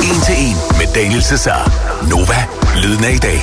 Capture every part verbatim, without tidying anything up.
En til en med Daniel Cesar. Nova, lyden af i dag.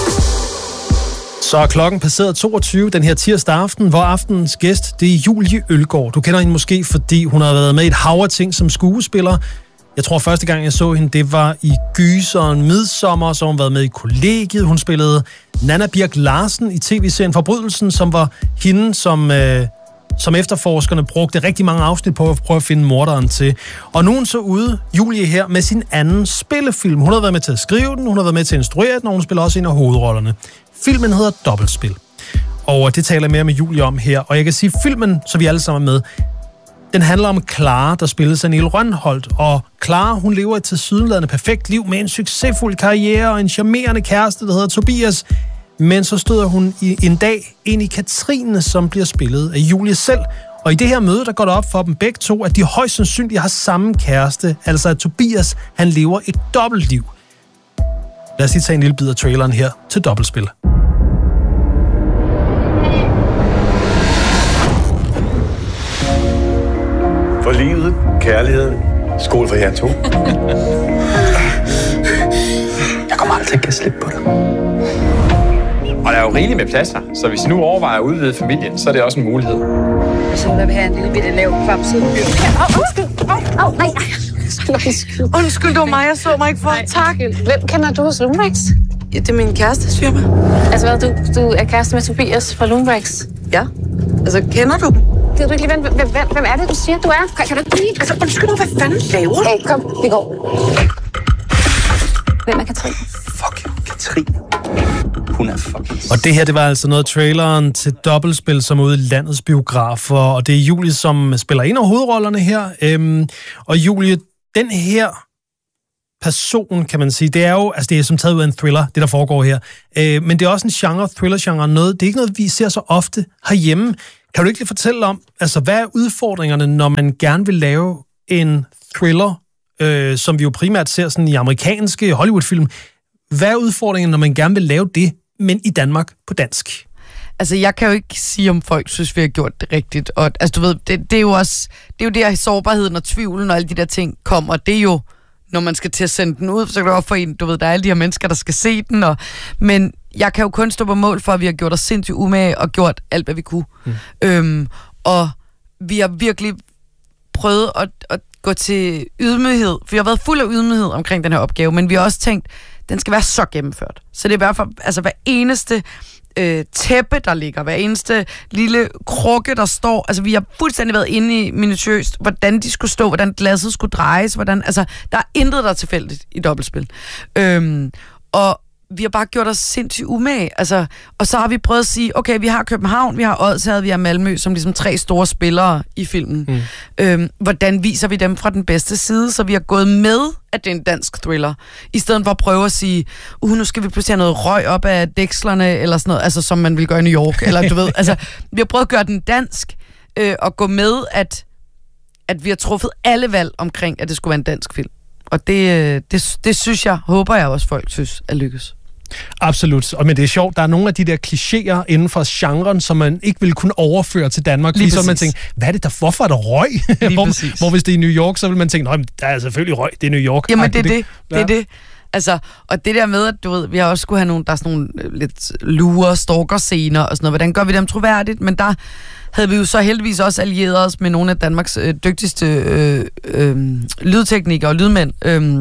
Så er klokken passeret toogtyve den her tirsdag aften, hvor aftenens gæst, det er Julie Ølgaard. Du kender hende måske, fordi hun har været med i et hav af ting som skuespiller. Jeg tror, første gang jeg så hende, det var i Gyseren Midsommer, så hun været med i Kollegiet. Hun spillede Nanna Birk Larsen i tv-serien Forbrydelsen, som var hende, som, øh, som efterforskerne brugte rigtig mange afsnit på at prøve at finde morderen til. Og nu er hun så ude, Julie her, med sin anden spillefilm. Hun har været med til at skrive den, hun har været med til at instruere den, og hun spiller også en af hovedrollerne. Filmen hedder Dobbeltspil, og det taler jeg mere med Julie om her. Og jeg kan sige, at filmen, så vi alle sammen er med, den handler om Clara, der spilles af Niel Rønholt. Og Clara, hun lever et tilsyneladende perfekt liv med en succesfuld karriere og en charmerende kæreste, der hedder Tobias. Men så støder hun i en dag ind i Katrine, som bliver spillet af Julie selv. Og i det her møde, der går det op for dem begge to, at de højst sandsynligt har samme kæreste. Altså at Tobias, han lever et dobbeltliv. Lad os lige tage en lille bid af traileren her til Dobbeltspil. For livet, kærligheden, skål for jer to. Jeg kommer aldrig til at slippe på dig. Og der er jo rigeligt med plads her, så hvis I nu overvejer at udvide familien, så er det også en mulighed. Så vil vi have en lille bitte lav kvapside. Åh, undskyld. Åh, oh, nej. Undskyld. Undskyld, det var mig. Jeg så mig ikke for. Tak. Hvem kender du hos Lumbrax? Ja, det er min kærestes firma. Altså hvad, du, du er kæreste med Tobias fra Lumbrax? Ja. Altså, kender du dem? Kan du ikke lige vente? Hvem, hvem, hvem er det, du siger, du er? Kan, kan du ikke lige? Altså, undskyld, hvad fanden laver du? Hey, kom, vi går. Hvem er Katrine? Fuck you, Katrine. Hun er fucking... Og det her, det var altså noget traileren til Dobbeltspil, som er ude i landets biografer. Og det er Julie, som spiller en af hovedrollerne her. Øhm, og Julie, den her person, kan man sige, det er jo, altså det er som taget ud af en thriller, det der foregår her. Øh, men det er også en genre, thriller-genre, noget. Det er ikke noget, vi ser så ofte herhjemme. Kan du ikke lige fortælle om, altså hvad er udfordringerne, når man gerne vil lave en thriller, øh, som vi jo primært ser sådan i amerikanske Hollywood-film. Hvad er udfordringen, når man gerne vil lave det, men i Danmark på dansk? Altså, jeg kan jo ikke sige, om folk synes, vi har gjort det rigtigt. Og altså, du ved, det, det er jo også, det er jo der sårbarheden og tvivlen og alle de der ting kommer. Det er jo, når man skal til at sende den ud, så kan det også for en, du ved, der er alle de her mennesker, der skal se den. Og, men jeg kan jo kun stå på mål for, at vi har gjort os sindssygt umage og gjort alt, hvad vi kunne. Mm. Øhm, og vi har virkelig prøvet at, at gå til ydmyghed, for vi har været fuld af ydmyghed omkring den her opgave, men vi har også tænkt, den skal være så gennemført. Så det er i hvert fald, altså hver eneste øh, tæppe, der ligger, hver eneste lille krukke, der står, altså vi har fuldstændig været inde i minutiøst, hvordan de skulle stå, hvordan glasset skulle drejes, hvordan, altså der er intet, der er tilfældigt i Dobbeltspil. Øhm, og vi har bare gjort os sindssygt umage, altså, og så har vi prøvet at sige, okay, vi har København, vi har Odsherred, vi har Malmø, som ligesom tre store spillere i filmen. Mm. Øhm, hvordan viser vi dem fra den bedste side, så vi har gået med, at det er en dansk thriller, i stedet for at prøve at sige, uh, nu skal vi pludselig have noget røg op af dækslerne, eller sådan noget, altså som man vil gøre i New York, eller du ved, altså, vi har prøvet at gøre den dansk, øh, og gå med, at, at vi har truffet alle valg omkring, at det skulle være en dansk film. Og det, det, det synes jeg, håber jeg også, folk synes er lykkes. Absolut, og men det er sjovt, der er nogle af de der klichéer inden for genren, som man ikke ville kunne overføre til Danmark, lige så man tænker, hvad er det der, hvorfor er der røg? hvor, hvor hvis det er New York, så vil man tænke, nej, der er selvfølgelig røg, det er New York. Jamen det er det, det er det. Altså, og det der med, at du ved, vi har også skulle have nogle, der er sådan nogle lidt lure, stalker-scener og sådan noget, hvordan gør vi dem troværdigt? Men der havde vi jo så heldigvis også allieret os med nogle af Danmarks øh, dygtigste øh, øh, lydteknikere og lydmænd, øh,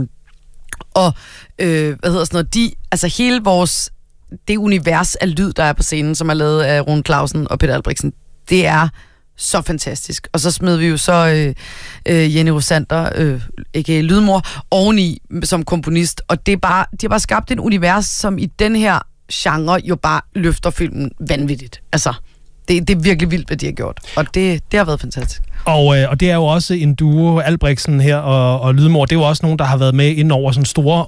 og øh, hvad hedder sådan noget, de, altså hele vores, det univers af lyd, der er på scenen, som er lavet af Rune Clausen og Peter Albrechtsen, det er så fantastisk. Og så smed vi jo så øh, øh, Jenny Rosander, øh, ikke lydmor, oveni som komponist, og det er bare, de har bare skabt et univers, som i den her genre jo bare løfter filmen vanvittigt. Altså, det, det er virkelig vildt, hvad de har gjort, og det, det har været fantastisk. Og, øh, og det er jo også en duo, Albrechtsen her og, og Lydmor, det er jo også nogen, der har været med ind over sådan store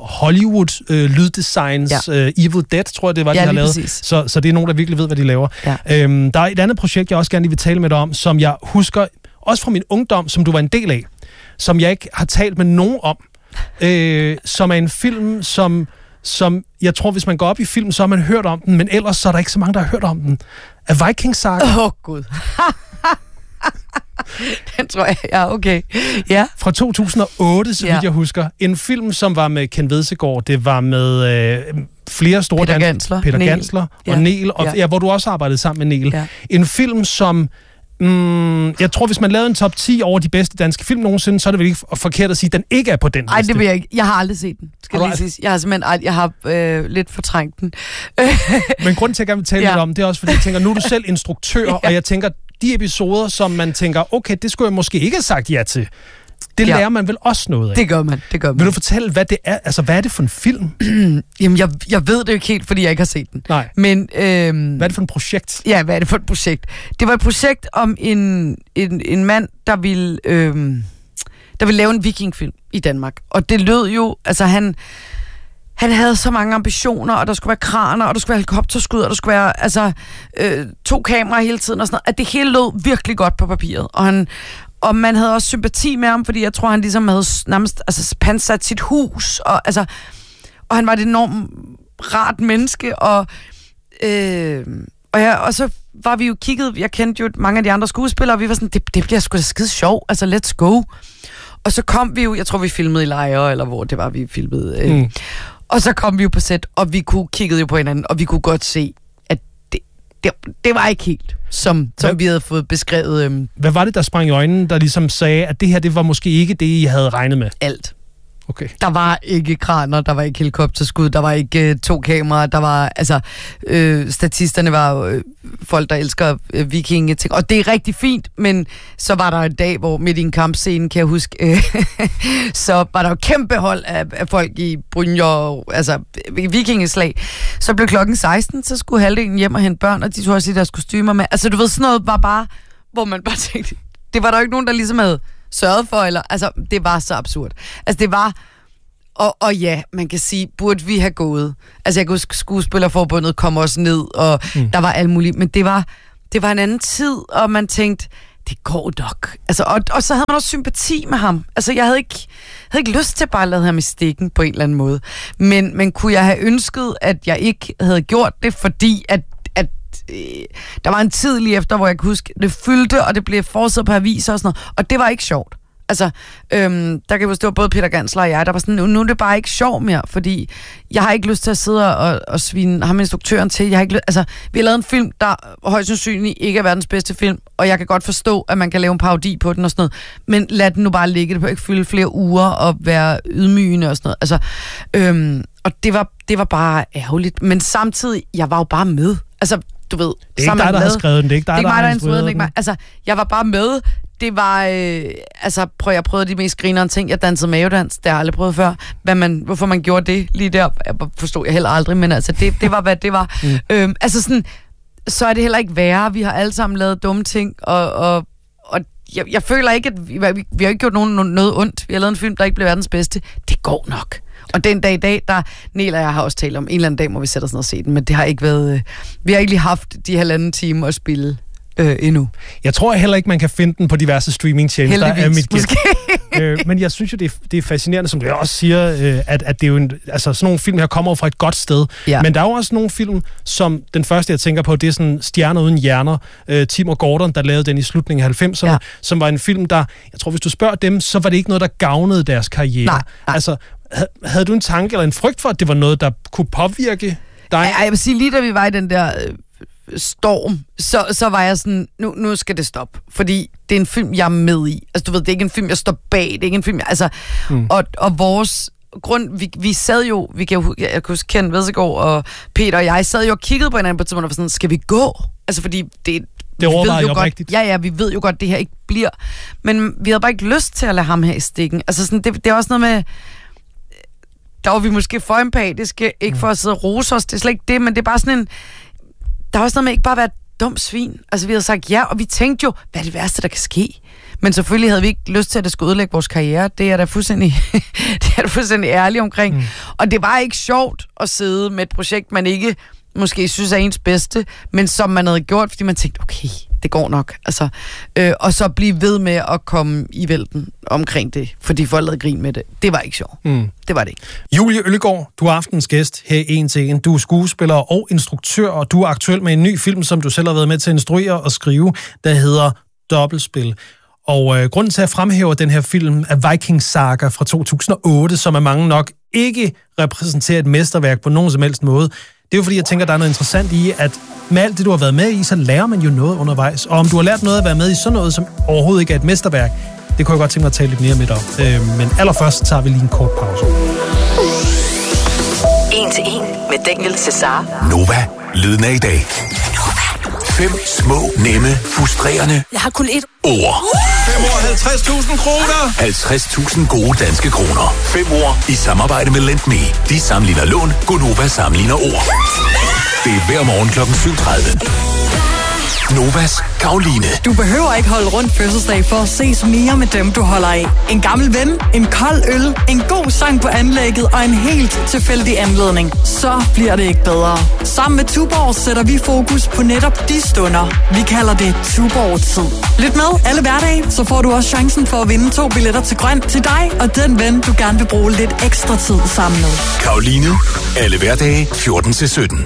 Hollywood-lyddesigns, øh, uh, Evil Dead, tror jeg, det var, de ja, har lavet. Så, så det er nogen, der virkelig ved, hvad de laver. Ja. Øhm, der er et andet projekt, jeg også gerne lige vil tale med dig om, som jeg husker, også fra min ungdom, som du var en del af, som jeg ikke har talt med nogen om, øh, som er en film, som, som jeg tror, hvis man går op i film, så har man hørt om den, men ellers så er der ikke så mange, der har hørt om den. Af Viking Saga. Åh, oh, Gud. Den tror jeg, ja, okay. Ja. Fra to tusind og otte, så vidt Ja. jeg husker. En film, som var med Ken Vedsegaard. Det var med øh, flere store Peter danske... Gansler, Peter Nel. Gansler og Ja. Nel. Og, Ja. ja, hvor du også arbejdede sammen med Nel. Ja. En film, som... Mm, jeg tror, hvis man lavede en top ti over de bedste danske film nogensinde, så er det vel ikke forkert at sige, at den ikke er på den Ej, liste. det vil jeg ikke. Jeg har aldrig set den, skal Har jeg du lige sige. Jeg har simpelthen ald- jeg har øh, lidt fortrængt den. Men grunden til, at jeg gerne vil tale Ja. lidt om, det er også, fordi jeg tænker, nu er du selv instruktør, ja. og jeg tænker, de episoder, som man tænker, okay, det skulle jeg måske ikke have sagt ja til, det Ja. lærer man vel også noget af. Det gør man, det gør man. Vil du fortælle, hvad det er? Altså, hvad er det for en film? Jamen, jeg, jeg ved det jo ikke helt, fordi jeg ikke har set den. Nej. Men, øhm, Hvad er det for et projekt? ja, hvad er det for et projekt? Det var et projekt om en, en, en mand, der ville, øhm, der ville lave en vikingfilm i Danmark. Og det lød jo, altså han... Han havde så mange ambitioner, og der skulle være kraner, og der skulle være helikopterskud, og der skulle være altså, øh, to kameraer hele tiden, og sådan noget. At det hele lød virkelig godt på papiret. Og, han, og man havde også sympati med ham, fordi jeg tror, han ligesom havde nærmest altså, pansat sit hus. Og, altså, og han var et enormt rart menneske, og, øh, og, ja, og så var vi jo kigget, jeg kendte jo mange af de andre skuespillere, og vi var sådan, det, det bliver sgu da skide sjov, altså let's go. Og så kom vi jo, jeg tror vi filmede i Lejre, eller hvor det var, vi filmede. Øh, mm. Og så kom vi jo på sæt, og vi kunne kiggede jo på hinanden, og vi kunne godt se, at det, det, det var ikke helt, som, som vi havde fået beskrevet. Øhm, Hvad var det, der sprang i øjnene, der ligesom sagde, at det her, det var måske ikke det, I havde regnet med? alt. Okay. Der var ikke kraner, der var ikke helikopterskud, der var ikke øh, to kameraer, der var, altså, øh, statisterne var øh, folk, der elsker øh, vikingeting, og det er rigtig fint, men så var der en dag, hvor midt i en kampscene, kan jeg huske, øh, så var der jo kæmpe hold af, af folk i brynjer, altså vikingeslag. Så blev klokken seksten, så skulle halvdelen hjem og hente børn, og de tog også lige deres kostymer med. Altså, du ved, sådan noget var bare, hvor man bare tænkte, det var der jo ikke nogen, der ligesom havde sørget for, eller, altså, det var så absurd. Altså, det var, og, og ja, man kan sige, burde vi have gået. Altså, jeg kan huske, skuespillerforbundet kom også ned, og mm. der var alt muligt, men det var, det var en anden tid, og man tænkte, det går nok. Altså, og, og så havde man også sympati med ham. Altså, jeg havde ikke, havde ikke lyst til bare at lade ham i stikken på en eller anden måde. Men, men kunne jeg have ønsket, at jeg ikke havde gjort det, fordi at der var en tid lige efter, hvor jeg kan huske, det fyldte, og det blev forsat på aviser og sådan noget, og det var ikke sjovt. Altså, øhm, der kan jeg huske, det var både Peter Gansler og jeg, der var sådan, nu, nu er det bare ikke sjovt mere, fordi jeg har ikke lyst til at sidde og, og svine ham instruktøren til. Jeg har ikke lyst, altså, vi har lavet en film, der højst sandsynligt ikke er verdens bedste film, og jeg kan godt forstå, at man kan lave en parodi på den og sådan noget, men lad den nu bare ligge, det behøver ikke fylde flere uger og være ydmygende og sådan noget. Altså, øhm, og det var, det var bare ærgerligt, men samtidig, jeg var jo bare med. Altså, du ved, det er ikke dig, der har skrevet den. Det er ikke dig, det er der mig, har instrueret den. den. Ikke mig. Altså, jeg var bare med. Det var, øh, altså, prøv, jeg prøvede de mest grinerende ting. Jeg dansede mavedans, det har jeg aldrig prøvet før. Hvad man, hvorfor man gjorde det lige der, jeg forstod jeg heller aldrig, men altså, det, det var, hvad det var. Mm. Øhm, altså sådan, så er det heller ikke værre. Vi har alle sammen lavet dumme ting, og, og, og jeg, jeg føler ikke, at vi, vi, vi har ikke gjort nogen noget ondt. Vi har lavet en film, der ikke blev verdens bedste. Det går nok. Og den dag i dag, der Nel og jeg har også talt om, en eller anden dag må vi sætte os ned og se den, men det har ikke været, øh, vi har ikke lige haft de halvanden time at spille øh, endnu. Jeg tror heller ikke, man kan finde den på diverse streamingtjenester. Heldigvis, af mit øh, men jeg synes jo, det er, det er fascinerende, som du også siger, øh, at, at det er jo en, altså sådan nogle film her kommer fra et godt sted. Ja. Men der er jo også nogle film, som den første, jeg tænker på, det er sådan Stjerner uden hjerner. Øh, Tim og Gordon, der lavede den i slutningen af halvfemserne, ja. Som var en film, der, jeg tror, hvis du spørger dem, så var det ikke noget, der gavnede deres karriere. Nej, nej. Altså, havde du en tanke eller en frygt for, at det var noget, der kunne påvirke dig? Ja, jeg vil sige, lige da vi var i den der øh, storm, så, så var jeg sådan, nu, nu skal det stoppe. Fordi det er en film, jeg er med i. Altså, du ved, det er ikke en film, jeg står bag. Det er ikke en film, jeg, altså... Mm. Og, og vores grund... Vi, vi sad jo... Vi kan jo jeg kan huske, Ken Vedsegaard og Peter og jeg sad jo og kiggede på hinanden på et tidspunkt og var sådan, skal vi gå? Altså, fordi det... Det overvejer jo jo godt, rigtigt. Ja, ja, vi ved jo godt, det her ikke bliver. Men vi havde bare ikke lyst til at lade ham her i stikken. Altså, sådan, det, det er også noget med... Der var vi måske for empatiske, ikke for at sidde og rose os, det er slet ikke det, men det er bare sådan en... Der er også noget med ikke bare at være et dumt svin. Altså, vi havde sagt ja, og vi tænkte jo, hvad er det værste, der kan ske? Men selvfølgelig havde vi ikke lyst til, at det skulle ødelægge vores karriere. Det er da fuldstændig, det er da fuldstændig ærlig omkring. Mm. Og det var ikke sjovt at sidde med et projekt, man ikke måske synes er ens bedste, men som man havde gjort, fordi man tænkte, okay, det går nok. Altså, øh, og så blive ved med at komme i vælten omkring det, fordi folk lavede grin med det. Det var ikke sjovt. Mm. Det var det ikke. Julie Øllegaard, du er aftens gæst her i En til En. Du er skuespiller og instruktør, og du er aktuel med en ny film, som du selv har været med til at instruere og skrive, der hedder Dobbeltspil. Og øh, grunden til, at jeg fremhæver den her film er Viking Saga fra to tusind og otte, som af mange nok ikke repræsenterer et mesterværk på nogen som helst måde. Det er jo fordi, jeg tænker, der er noget interessant i, at med alt det, du har været med i, så lærer man jo noget undervejs. Og om du har lært noget at være med i sådan noget, som overhovedet ikke er et mesterværk, det kunne jeg godt tænke mig at tale lidt mere med dig om. Øh, men allerførst tager vi lige en kort pause. En til en med Daniel Cesar. Nova, lyden af i dag. Fem små, nemme, frustrerende Jeg har kun et ord. fem år, halvtreds tusind kroner. halvtreds tusind gode danske kroner. Fem ord i samarbejde med LendMe. De sammenligner lån, Gonova sammenligner ord. Det er hver morgen klokken syv tredive. Novas Karoline. Du behøver ikke holde rundt fødselsdag for at ses mere med dem, du holder af. En gammel ven, en kold øl, en god sang på anlægget og en helt tilfældig anledning. Så bliver det ikke bedre. Sammen med Tuborg sætter vi fokus på netop de stunder. Vi kalder det Tuborg-tid. Lyt med alle hverdage, så får du også chancen for at vinde to billetter til grøn til dig og den ven, du gerne vil bruge lidt ekstra tid sammen med. Karoline. Alle hverdage fjorten til sytten.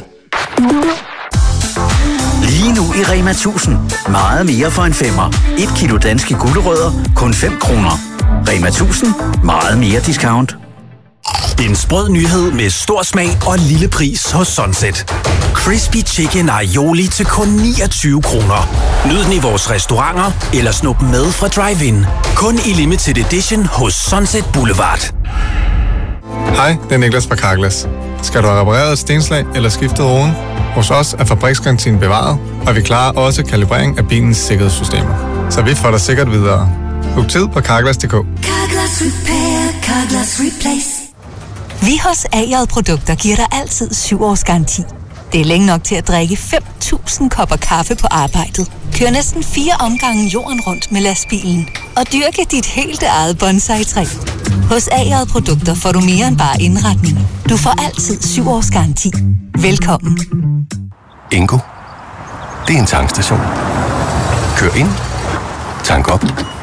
Lige nu i Rema tusind. Meget mere for en femmer. Et kilo danske gulerødder, kun fem kroner. Rema tusind. Meget mere discount. En sprød nyhed med stor smag og lille pris hos Sunset. Crispy Chicken Aioli til kun niogtyve kroner. Nyd den i vores restauranter eller snup med fra Drive-In. Kun i limited edition hos Sunset Boulevard. Hej, det er Niklas fra Carglass. Skal du have repareret et stenslag eller skiftet roden? Hos os er fabriksgarantien bevaret, og vi klarer også kalibrering af bilens sikkerhedssystemer. Så vi får dig sikkert videre. Book tid på carglass punktum d k. Carglass Repair, Carglass Replace. Vi hos A J Produkter giver dig altid syv års garanti. Det er længe nok til at drikke fem tusind kopper kaffe på arbejdet. Kør næsten fire omgange jorden rundt med lastbilen. Og dyrke dit helt eget bonsai-træ. Hos A J Produkter får du mere end bare indretning. Du får altid syv års garanti. Velkommen. Ingo. Det er en tankstation. Kør ind. Tank op.